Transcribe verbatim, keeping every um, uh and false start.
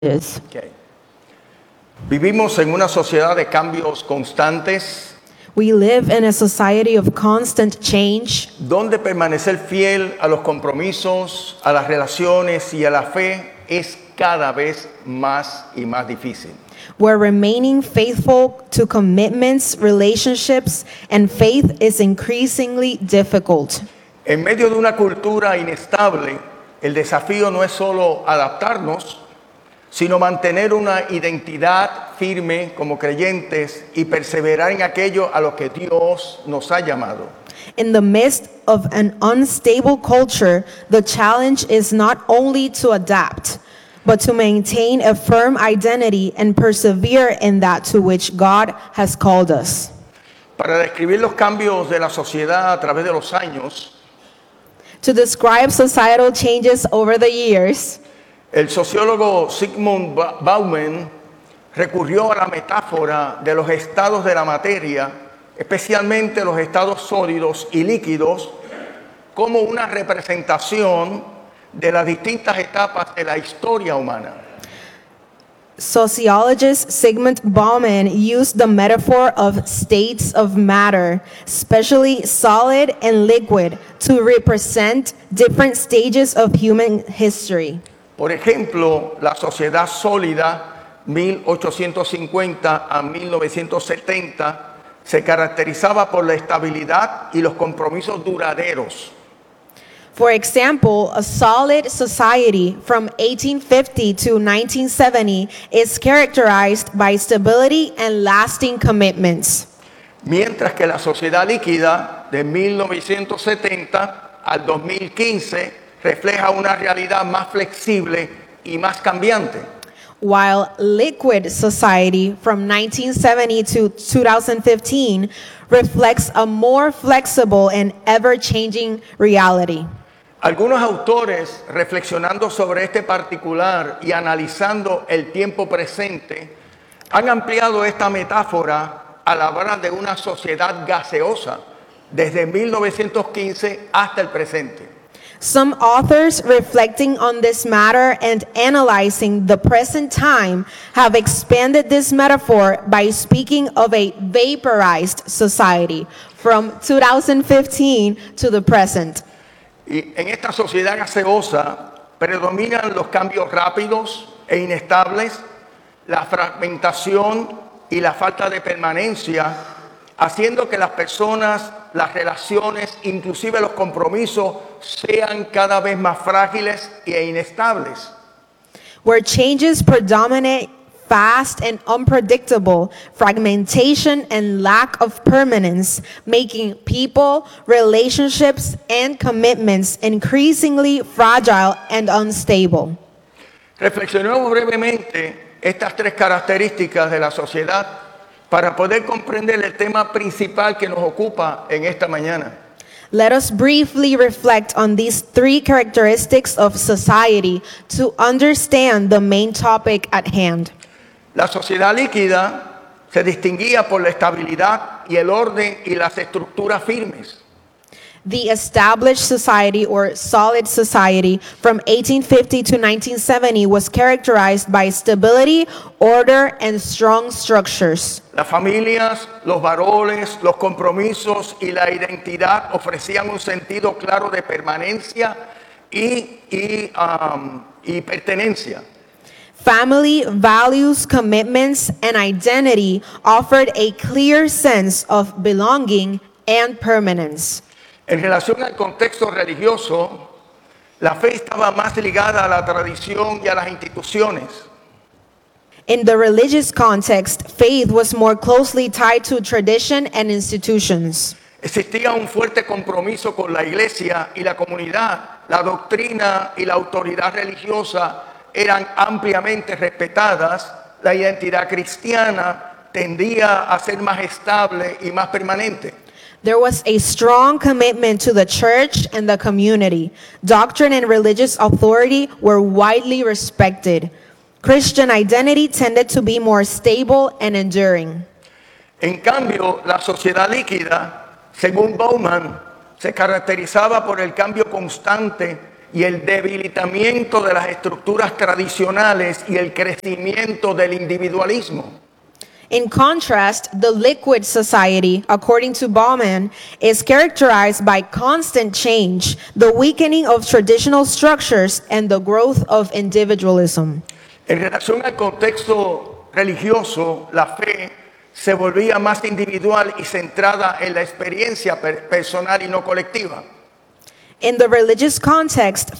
Okay. Vivimos en una sociedad de cambios constantes, We live in a society of constant change, donde permanecer fiel a los compromisos, a las relaciones y a la fe es cada vez más y más difícil. where remaining faithful to commitments, relationships, and faith is increasingly difficult. En medio de una cultura inestable, el desafío no es solo adaptarnos, sino mantener una identidad firme como creyentes y perseverar en aquello a lo que Dios nos ha llamado. In the midst of an unstable culture, the challenge is not only to adapt, but to maintain a firm identity and persevere in that to which God has called us. Para describir los cambios de la sociedad a través de los años, To describe societal changes over the years, el sociólogo Zygmunt Ba- Bauman recurrió a la metáfora de los estados de la materia, especialmente los estados sólidos y líquidos, como una representación de las distintas etapas de la historia humana. sociologist Sigmund Bauman used the metaphor of states of matter, especially solid and liquid, to represent different stages of human history. Por ejemplo, la sociedad sólida mil ochocientos cincuenta a mil novecientos setenta se caracterizaba por la estabilidad y los compromisos duraderos. For example, a solid society from eighteen fifty to nineteen seventy is characterized by stability and lasting commitments, Mientras que la sociedad líquida de mil novecientos setenta al dos mil quince refleja una realidad más flexible y más cambiante. while liquid society from nineteen seventy to two thousand fifteen reflects a more flexible and ever-changing reality. Algunos autores, reflexionando sobre este particular y analizando el tiempo presente, han ampliado esta metáfora al hablar de una sociedad gaseosa desde mil novecientos quince hasta el presente. Some authors reflecting on this matter and analyzing the present time have expanded this metaphor by speaking of a vaporized society from two thousand fifteen to the present. Y en esta sociedad gaseosa predominan los cambios rápidos e inestables, la fragmentación y la falta de permanencia, haciendo que las personas, las relaciones, inclusive los compromisos, sean cada vez más frágiles e inestables. Where changes predominate fast and unpredictable, fragmentation and lack of permanence, making people, relationships, and commitments increasingly fragile and unstable. Reflexionemos brevemente estas tres características de la sociedad para poder comprender el tema principal que nos ocupa en esta mañana. Let us briefly reflect on these three characteristics of society to understand the main topic at hand. La sociedad líquida se distinguía por la estabilidad y el orden y las estructuras firmes. The established society or solid society from eighteen fifty to nineteen seventy was characterized by stability, order, and strong structures. Las familias, los valores, los compromisos y la identidad ofrecían un sentido claro de permanencia y, y, um, y pertenencia. Family, values, commitments, and identity offered a clear sense of belonging and permanence. En relación al contexto religioso, la fe estaba más ligada a la tradición y a las instituciones. In the religious context, faith was more closely tied to tradition and institutions. Existía un fuerte compromiso con la iglesia y la comunidad. La doctrina y la autoridad religiosa eran ampliamente respetadas. La identidad cristiana tendía a ser más estable y más permanente. There was a strong commitment to the church and the community. Doctrine and religious authority were widely respected. Christian identity tended to be more stable and enduring. En cambio, la sociedad líquida, según Bauman, se caracterizaba por el cambio constante y el debilitamiento de las estructuras tradicionales y el crecimiento del individualismo. In contrast, the liquid society, according to Bauman, is characterized by constant change, the weakening of traditional structures, and the growth of individualism. En relación al contexto religioso, la fe se volvía más individual y centrada en la experiencia per- personal y no colectiva. In the religious context,